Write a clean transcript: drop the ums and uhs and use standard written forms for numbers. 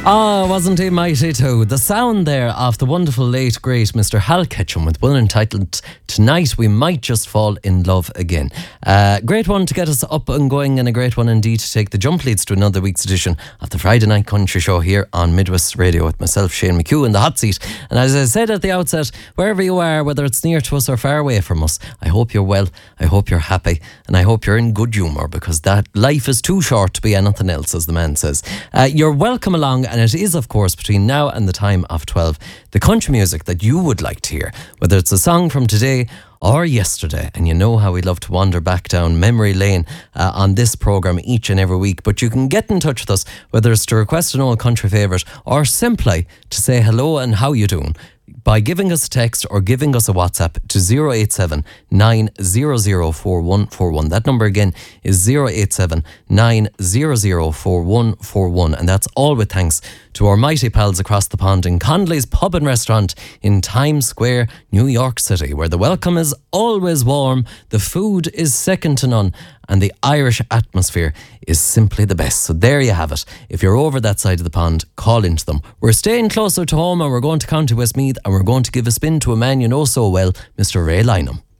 Ah, wasn't he mighty too? The sound there of the wonderful late great Mr. Hal Ketchum with one entitled Tonight We Might Just Fall in Love Again. Great one to get us up and going, and a great one indeed to take the jump leads to another week's edition of the Friday Night Country Show here on Midwest Radio with myself, Shane McHugh, in the hot seat. And as I said at the outset, wherever you are, whether it's near to us or far away from us, I hope you're well, I hope you're happy, and I hope you're in good humour, because that life is too short to be anything else, as the man says. You're welcome along, and it is, of course, between now and the time of 12, the country music that you would like to hear, whether it's a song from today or yesterday. And you know how we love to wander back down memory lane on this programme each and every week. But you can get in touch with us, whether it's to request an old country favourite or simply to say hello and how you doing, by giving us a text or giving us a WhatsApp to 087 900 4141. That number again is 087 900 4141. And that's all with thanks to our mighty pals across the pond in Conley's Pub and Restaurant in Times Square, New York City, where the welcome is always warm, the food is second to none, and the Irish atmosphere is simply the best. So there you have it. If you're over that side of the pond, call into them. We're staying closer to home, and we're going to County Westmeath, and we're going to give a spin to a man you know so well, Mr. Ray Lynham.